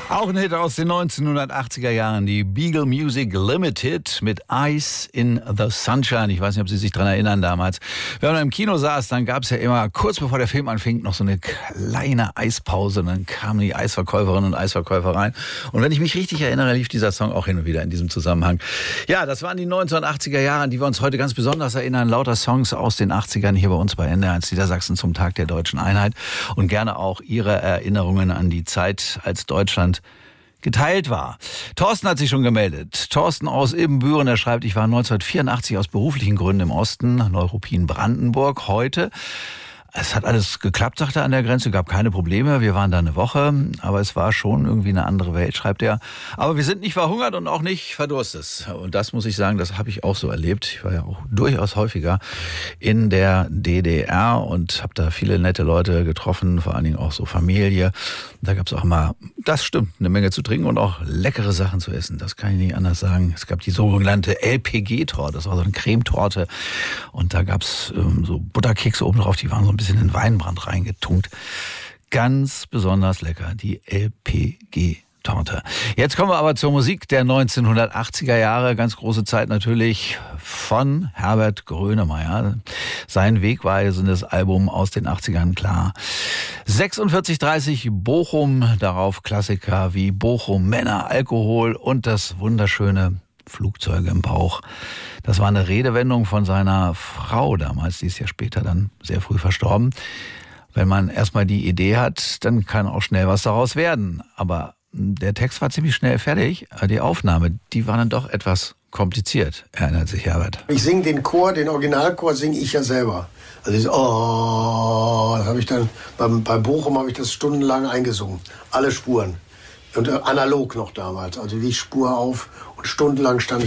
Auch ein Hit aus den 1980er Jahren, die Beagle Music Limited mit Ice in the Sunshine. Ich weiß nicht, ob Sie sich daran erinnern damals. Wenn man im Kino saß, dann gab es ja immer, kurz bevor der Film anfing, noch so eine kleine Eispause. Und dann kamen die Eisverkäuferinnen und Eisverkäufer rein. Und wenn ich mich richtig erinnere, lief dieser Song auch hin und wieder in diesem Zusammenhang. Ja, das waren die 1980er Jahre, an die wir uns heute ganz besonders erinnern. Lauter Songs aus den 80ern hier bei uns bei NDR1 Niedersachsen zum Tag der Deutschen Einheit. Und gerne auch Ihre Erinnerungen an die Zeit, als Deutschland geteilt war. Thorsten hat sich schon gemeldet. Thorsten aus Ibbenbüren, der schreibt, ich war 1984 aus beruflichen Gründen im Osten, Neuruppin, Brandenburg. Heute, es hat alles geklappt, sagt er, an der Grenze, gab keine Probleme. Wir waren da eine Woche, aber es war schon irgendwie eine andere Welt, schreibt er. Aber wir sind nicht verhungert und auch nicht verdurstet. Und das muss ich sagen, das habe ich auch so erlebt. Ich war ja auch durchaus häufiger in der DDR und habe da viele nette Leute getroffen, vor allen Dingen auch so Familie. Da gab es auch mal, das stimmt, eine Menge zu trinken und auch leckere Sachen zu essen. Das kann ich nicht anders sagen. Es gab die sogenannte LPG-Torte, das war so eine Cremetorte. Und da gab es so Butterkekse oben drauf, die waren so ein bisschen in Weinbrand reingetunkt. Ganz besonders lecker, die LPG-Torte. Jetzt kommen wir aber zur Musik der 1980er Jahre. Ganz große Zeit natürlich von Herbert Grönemeyer. Sein wegweisendes Album aus den 80ern, klar. 4630 Bochum, darauf Klassiker wie Bochum, Männer, Alkohol und das wunderschöne Flugzeuge im Bauch. Das war eine Redewendung von seiner Frau damals, die ist ja später dann sehr früh verstorben. Wenn man erstmal die Idee hat, dann kann auch schnell was daraus werden. Aber der Text war ziemlich schnell fertig. Die Aufnahme, die war dann doch etwas kompliziert, erinnert sich Herbert. Ich singe den Chor, den Originalchor singe ich ja selber. Also das, das habe ich dann, bei Bochum habe ich das stundenlang eingesungen. Alle Spuren. Und analog noch damals. Also die Spur auf und stundenlang stand ich